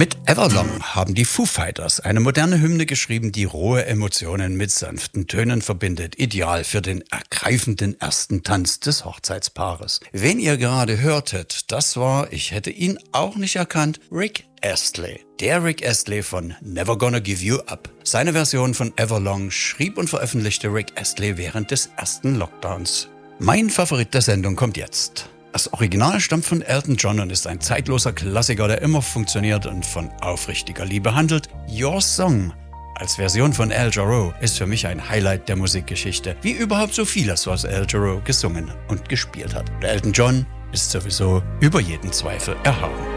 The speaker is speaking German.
Mit Everlong haben die Foo Fighters eine moderne Hymne geschrieben, die rohe Emotionen mit sanften Tönen verbindet. Ideal für den ergreifenden ersten Tanz des Hochzeitspaares. Wen ihr gerade hörtet, das war, ich hätte ihn auch nicht erkannt, Rick Astley. Der Rick Astley von Never Gonna Give You Up. Seine Version von Everlong schrieb und veröffentlichte Rick Astley während des ersten Lockdowns. Mein Favorit der Sendung kommt jetzt. Das Original stammt von Elton John und ist ein zeitloser Klassiker, der immer funktioniert und von aufrichtiger Liebe handelt. Your Song als Version von Al Jarreau ist für mich ein Highlight der Musikgeschichte, wie überhaupt so vieles, was Al Jarreau gesungen und gespielt hat. Der Elton John ist sowieso über jeden Zweifel erhaben.